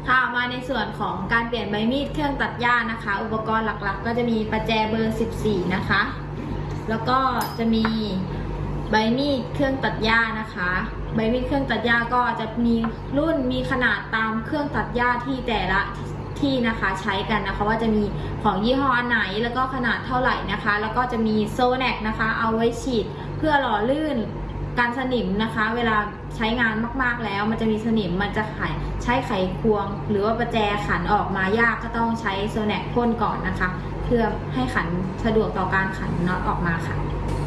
ค่ะมาในส่วนของการเปลี่ยนใบมีดเครื่องตัดหญ้านะคะ อุปกรณ์หลักๆก็จะมีประแจเบอร์14นะคะแล้วก็จะมีใบมีดเครื่องตัดหญ้านะคะใบมีดเครื่องตัดหญ้าก็จะมีรุ่นมีขนาดตามเครื่องตัดหญ้าที่แต่ละที่นะคะใช้กันนะคะว่าจะมีของยี่ห้อไหนแล้วก็ขนาดเท่าไหร่นะคะแล้วก็จะมีโซแนกนะคะเอาไว้ฉีดเพื่อหล่อลื่นการสนิมนะคะเวลาใช้งานมากๆแล้วมันจะมีสนิมมันจะใช้ไขควงหรือว่าประแจขันออกมายากก็ต้องใช้โซแนกพ่นก่อนนะคะเพื่อให้ขันสะดวกต่อการขันน็อตออกมาค่ะ